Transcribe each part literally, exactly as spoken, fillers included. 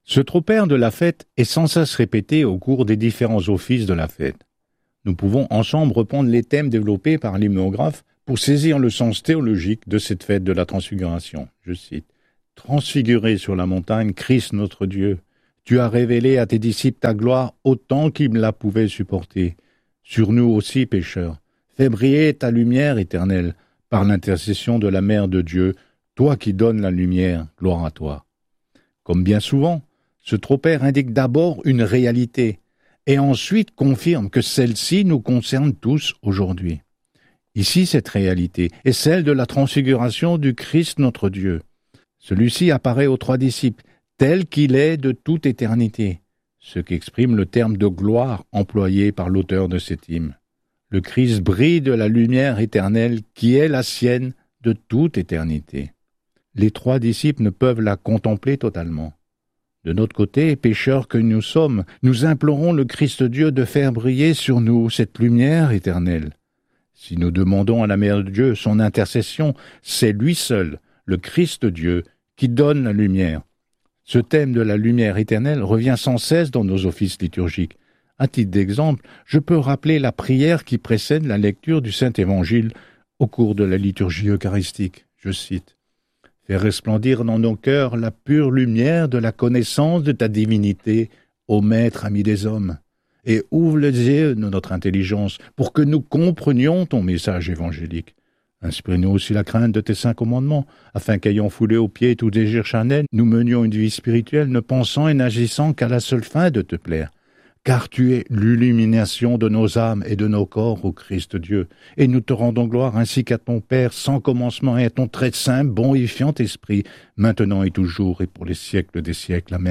Ce tropère de la fête est sans cesse répété au cours des différents offices de la fête. Nous pouvons ensemble reprendre les thèmes développés par l'hymnographe pour saisir le sens théologique de cette fête de la transfiguration. Je cite « Transfiguré sur la montagne, Christ notre Dieu, tu as révélé à tes disciples ta gloire autant qu'ils la pouvaient supporter. Sur nous aussi, pécheurs, fais briller ta lumière éternelle par l'intercession de la Mère de Dieu, toi qui donnes la lumière, gloire à toi. » Comme bien souvent, ce tropère indique d'abord une réalité et ensuite confirme que celle-ci nous concerne tous aujourd'hui. Ici, cette réalité est celle de la transfiguration du Christ notre Dieu. Celui-ci apparaît aux trois disciples tel qu'il est de toute éternité, ce qu'exprime le terme de gloire employé par l'auteur de cet hymne. Le Christ brille de la lumière éternelle qui est la sienne de toute éternité. Les trois disciples ne peuvent la contempler totalement. De notre côté, pécheurs que nous sommes, nous implorons le Christ Dieu de faire briller sur nous cette lumière éternelle. Si nous demandons à la Mère de Dieu son intercession, c'est lui seul, le Christ Dieu, qui donne la lumière. Ce thème de la lumière éternelle revient sans cesse dans nos offices liturgiques. À titre d'exemple, je peux rappeler la prière qui précède la lecture du Saint-Évangile au cours de la liturgie eucharistique. Je cite « Fais resplendir dans nos cœurs la pure lumière de la connaissance de ta divinité, ô Maître ami des hommes, et ouvre les yeux de notre intelligence pour que nous comprenions ton message évangélique. Inspire-nous aussi la crainte de tes saints commandements, afin qu'ayant foulé aux pieds tout désir charnel, nous menions une vie spirituelle, ne pensant et n'agissant qu'à la seule fin de te plaire. Car tu es l'illumination de nos âmes et de nos corps, ô Christ Dieu, et nous te rendons gloire ainsi qu'à ton Père, sans commencement, et à ton très saint, bon et fiant esprit, maintenant et toujours, et pour les siècles des siècles. Amen. »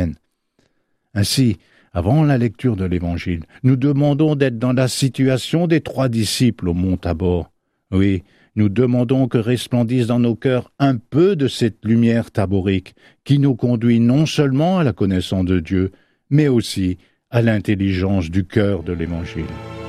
Ainsi, avant la lecture de l'Évangile, nous demandons d'être dans la situation des trois disciples au mont Tabor. Oui, nous demandons que resplendisse dans nos cœurs un peu de cette lumière taborique qui nous conduit non seulement à la connaissance de Dieu, mais aussi à l'intelligence du cœur de l'Évangile.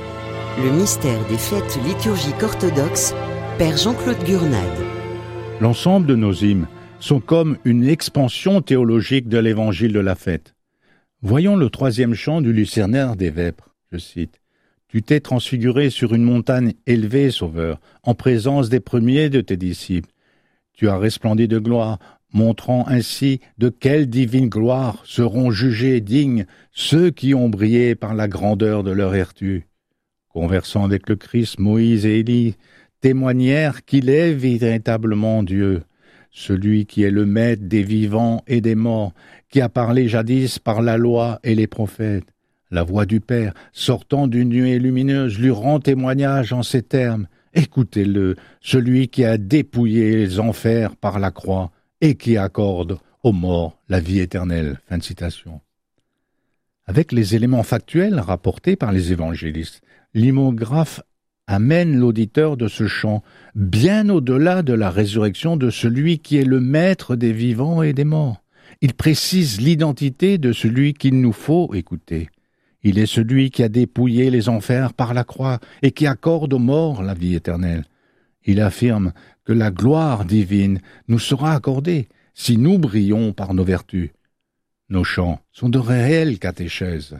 Le mystère des fêtes liturgiques orthodoxes, Père Jean-Claude Gurnade. L'ensemble de nos hymnes sont comme une expansion théologique de l'Évangile de la fête. Voyons le troisième chant du Lucernaire des Vêpres, je cite. « Tu t'es transfiguré sur une montagne élevée, Sauveur, en présence des premiers de tes disciples. Tu as resplendi de gloire, montrant ainsi de quelle divine gloire seront jugés dignes ceux qui ont brillé par la grandeur de leur vertu. » Conversant avec le Christ, Moïse et Élie témoignèrent qu'il est véritablement Dieu, celui qui est le maître des vivants et des morts, qui a parlé jadis par la loi et les prophètes. La voix du Père, sortant d'une nuée lumineuse, lui rend témoignage en ces termes. « Écoutez-le, celui qui a dépouillé les enfers par la croix, et qui accorde aux morts la vie éternelle. » Fin de citation. Avec les éléments factuels rapportés par les évangélistes, l'hymnographe amène l'auditeur de ce chant bien au-delà de la résurrection de celui qui est le maître des vivants et des morts. Il précise l'identité de celui qu'il nous faut écouter. Il est celui qui a dépouillé les enfers par la croix et qui accorde aux morts la vie éternelle. Il affirme que la gloire divine nous sera accordée si nous brillons par nos vertus. Nos chants sont de réelles catéchèses.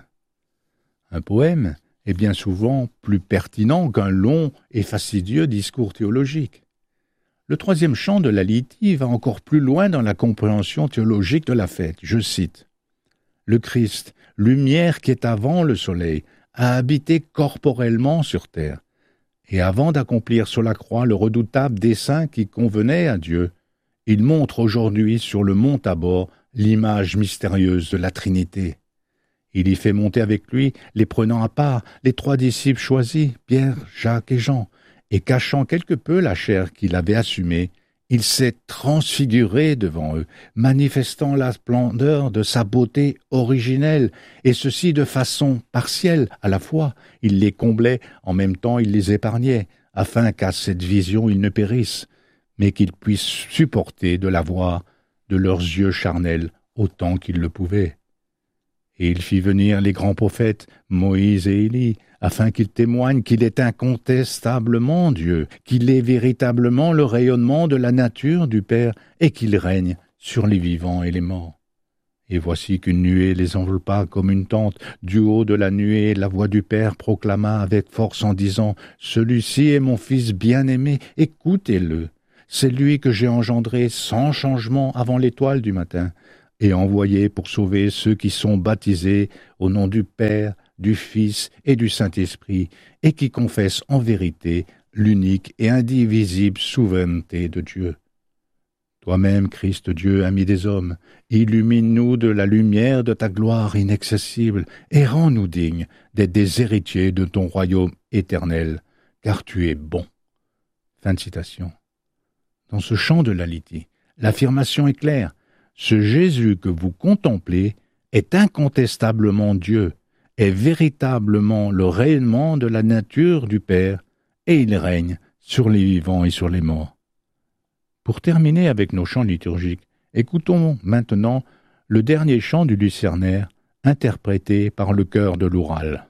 Un poème est bien souvent plus pertinent qu'un long et fastidieux discours théologique. Le troisième chant de la liturgie va encore plus loin dans la compréhension théologique de la fête. Je cite « Le Christ, lumière qui est avant le soleil, a habité corporellement sur terre. Et avant d'accomplir sur la croix le redoutable dessein qui convenait à Dieu, il montre aujourd'hui sur le mont Tabor l'image mystérieuse de la Trinité. Il y fait monter avec lui, les prenant à part, les trois disciples choisis, Pierre, Jacques et Jean, et cachant quelque peu la chair qu'il avait assumée, il s'est transfiguré devant eux, manifestant la splendeur de sa beauté originelle, et ceci de façon partielle à la fois. Il les comblait, en même temps il les épargnait, afin qu'à cette vision ils ne périssent, mais qu'ils puissent supporter de la voir de leurs yeux charnels autant qu'ils le pouvaient. Et il fit venir les grands prophètes, Moïse et Élie, afin qu'ils témoignent qu'il est incontestablement Dieu, qu'il est véritablement le rayonnement de la nature du Père et qu'il règne sur les vivants et les morts. Et voici qu'une nuée les enveloppa comme une tente. Du haut de la nuée, la voix du Père proclama avec force en disant « Celui-ci est mon Fils bien-aimé, écoutez-le. C'est lui que j'ai engendré sans changement avant l'étoile du matin, et envoyé pour sauver ceux qui sont baptisés au nom du Père, du Fils et du Saint-Esprit, et qui confessent en vérité l'unique et indivisible souveraineté de Dieu. Toi-même, Christ Dieu, ami des hommes, illumine-nous de la lumière de ta gloire inaccessible et rends-nous dignes d'être des héritiers de ton royaume éternel, car tu es bon. » Fin de citation. Dans ce chant de l'Aliti, l'affirmation est claire. Ce Jésus que vous contemplez est incontestablement Dieu, est véritablement le rayonnement de la nature du Père, et il règne sur les vivants et sur les morts. Pour terminer avec nos chants liturgiques, écoutons maintenant le dernier chant du Lucernaire, interprété par le chœur de l'Oural.